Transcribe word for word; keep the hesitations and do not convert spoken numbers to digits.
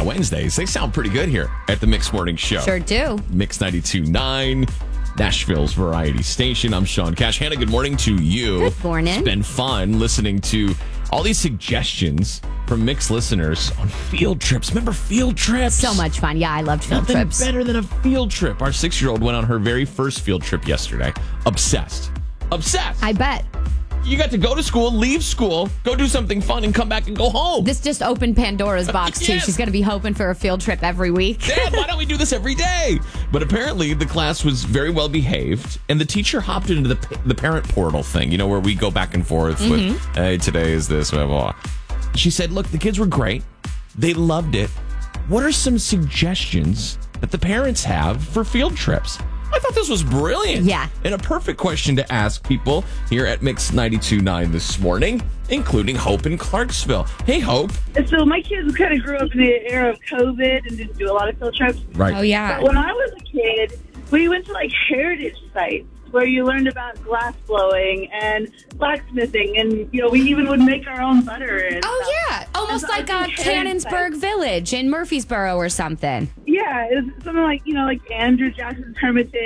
Wednesdays. They sound pretty good here at the Mix Morning Show. Sure do. Mix ninety-two point nine, Nashville's variety station. I'm Sean Cash. Hannah, good morning to you. Good morning. It's been fun listening to all these suggestions from Mix listeners on field trips. Remember field trips? So much fun. Yeah, I loved field Nothing trips. better than a field trip. Our six-year-old went on her very first field trip yesterday. Obsessed. Obsessed. I bet. You got to go to school, leave school, go do something fun, and come back and go home. This just opened Pandora's box, too. Yes. She's going to be hoping for a field trip every week. Dad, why don't we do this every day? But apparently the class was very well behaved, and the teacher hopped into the the parent portal thing, you know, where we go back and forth mm-hmm. with, hey, today is this, blah, blah, blah. She said, look, the kids were great. They loved it. What are some suggestions that the parents have for field trips? I thought this was brilliant. Yeah. And a perfect question to ask people here at Mix ninety-two point nine this morning, including Hope in Clarksville. Hey, Hope. So my kids kind of grew up in the era of COVID and didn't do a lot of field trips. Right. Oh, yeah. But when I was a kid, we went to like heritage sites where you learned about glass blowing and blacksmithing, and you know we even would make our own butter. And Oh, stuff. yeah. Almost And so I like a think heritage Cannonsburg sites- Village in Murfreesboro or something. Yeah, it's something like, you know, like Andrew Jackson's Hermitage.